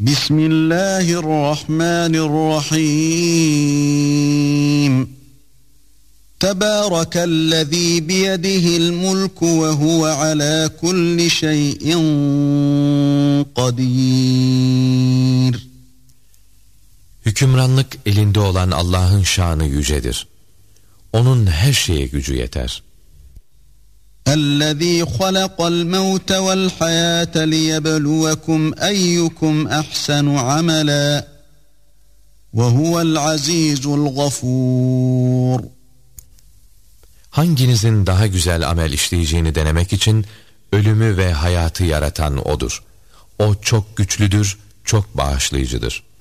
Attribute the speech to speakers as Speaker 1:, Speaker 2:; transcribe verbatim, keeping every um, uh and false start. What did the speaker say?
Speaker 1: Bismillahirrahmanirrahim. Tebârekellezî biyedihil mulku ve huve alâ kulli şeyin kadîr.
Speaker 2: Hükümranlık elinde olan Allah'ın şanı yücedir. Onun her şeye gücü yeter.
Speaker 1: اَلَّذ۪ي خَلَقَ الْمَوْتَ وَالْحَيَاةَ لِيَبْلُوَكُمْ اَيُّكُمْ اَحْسَنُ عَمَلًا وَهُوَ الْعَز۪يزُ الْغَفُورُ.
Speaker 2: Hanginizin daha güzel amel işleyeceğini denemek için ölümü ve hayatı yaratan O'dur. O çok güçlüdür, çok bağışlayıcıdır.